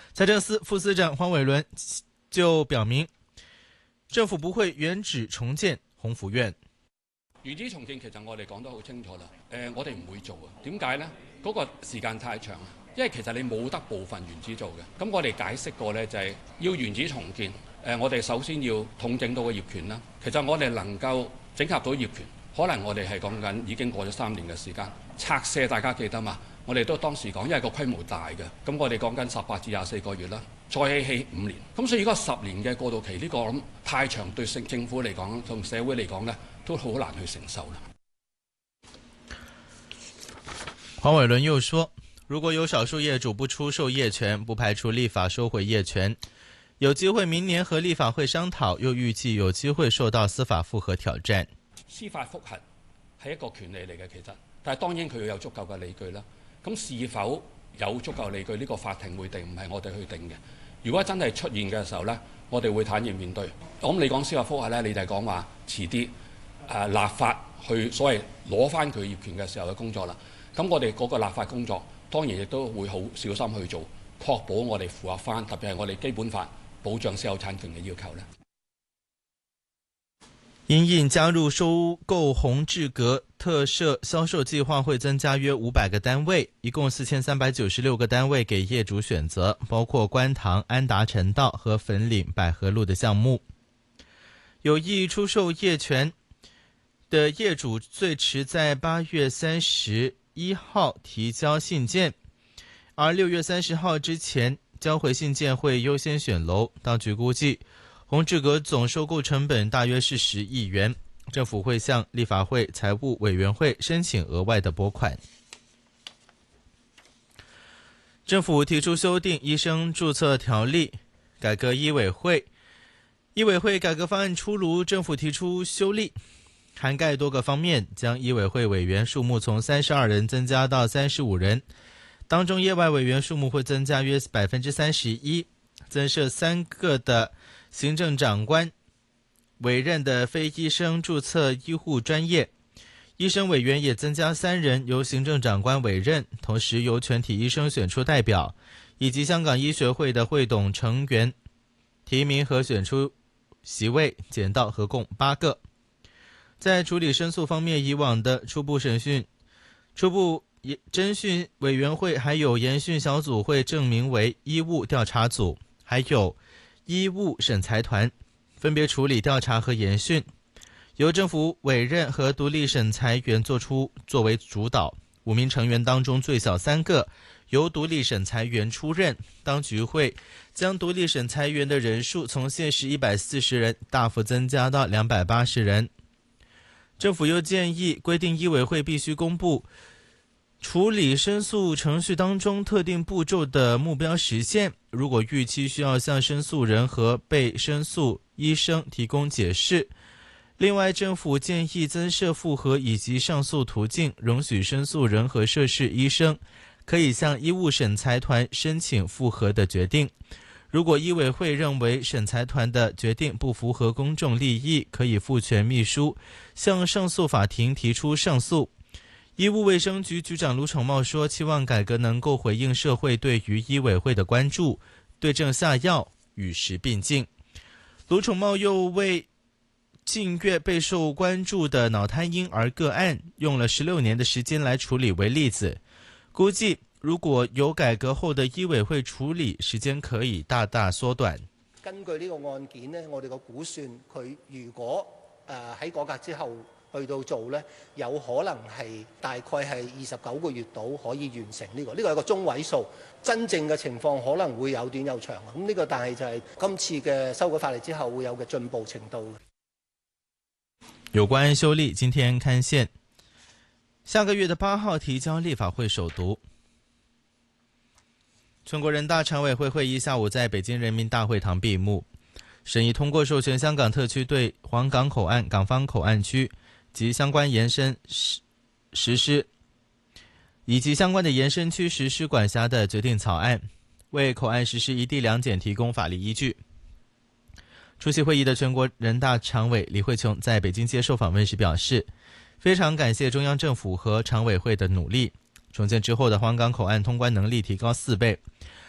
财政司副司长黄伟纶就表明，政府不會原址重建鴻福苑。 原址重建其實我哋講得好清楚啦，我哋唔會做啊。點解呢？嗰個時間太長，因為其實你冇得部分原址做嘅。咁我哋解釋過呢，就係要原址重建。我哋首先要統整到個業權啦。其實我哋能夠整合到業權，可能我哋係講緊已經過咗3年嘅時間。拆卸大家記得嘛？我哋都當時講，因為個規模大嘅，咁我哋講緊18至24個月啦，再起5年。咁所以如果10年嘅過渡期，呢個我諗太長，對政府嚟講同社會嚟講呢，都好難去承受啦。 黃偉纶又說，如果有少數業主不出售業權，不排除立法收回業權，有機會明年和立法會商討，又預計有機會受到司法覆核挑戰。 司法覆核係一個權利嚟嘅，其實，但係當然佢要有足夠嘅理據啦。咁是否有足夠理據？呢個法庭會定，唔係我哋去定嘅。如果真係出現嘅時候呢，我哋會坦然面對。咁你講司法覆核呢，你就係講話遲啲立法去所謂攞翻佢業權嘅時候嘅工作啦。咁我哋嗰個立法工作當然亦都會好小心去做，確保我哋符合翻，特別係我哋基本法保障私有產權嘅要求呢。 因應加入收購宏志閣特設銷售計劃，會增加約500個單位，一共4396個單位給業主選擇，包括觀塘安達臣道和粉嶺百合路的項目。有意出售業權的業主最遲在8月31號提交信件，而6月30號之前交回信件會優先選樓。當局估計宏志閣總收購成本大約是10億元，政府會向立法會財務委員會申請額外的撥款。政府提出修訂醫生註冊條例，改革醫委會。醫委會改革方案出爐，政府提出修例，涵蓋多個方面，將醫委會委員數目從32人增加到35人，當中業外委員數目會增加約31%，增設3個的行政長官委任的非醫生註冊醫護專業，醫生委員也增加3人，由行政長官委任，同時由全體醫生選出代表，以及香港醫學會的會董成員提名和選出席位，減到合共8個。在處理申訴方面，以往的初步偵訊委員會還有研訊小組會正名為醫務調查組，還有醫務審裁團，分別處理調查和研訊，由政府委任和獨立審裁員作為主導，5名成員當中最少3個由獨立審裁員出任。當局會將獨立審裁員的人數從現時140人大幅增加到280人。政府又建議規定醫委會必須公布處理申訴程序當中特定步驟的目標實現，如果逾期需要向申訴人和被申訴醫生提供解釋。另外，政府建議增設複核以及上訴途徑，容許申訴人和涉事醫生可以向醫務審裁團申請複核的決定。如果醫委會認為審裁團的決定不符合公眾利益，可以賦權秘書向上訴法庭提出上訴。醫務衛生局局長盧寵茂說，期望改革能夠回應社會對於醫委會的關注，對症下藥，與時並進。盧寵茂又為近月備受關注的腦癱嬰兒個案用了16年的時間來處理為例子，估計如果有改革後的醫委會處理時間可以大大縮短。 根據呢個案件呢，我哋個估算，佢如果喺改革之後去到做呢，有可能係大概係29個月度可以完成呢個係一個中位數。真正嘅情況可能會有短有長，咁呢個但係就係今次嘅修改法例之後會有嘅進步程度。 有關修例今天刊憲，下個月的8號提交立法會首讀。全國人大常委會會議下午在北京人民大會堂閉幕，審議通過授權香港特區對皇崗口岸港方口岸區及相關延伸實施以及相關的延伸區實施管轄的決定草案，為口岸實施一地兩檢提供法律依據。出席會議的全國人大常委李慧瓊在北京接受訪問時表示，非常感謝中央政府和常委會的努力，重建之後的皇崗口岸通關能力提高4倍，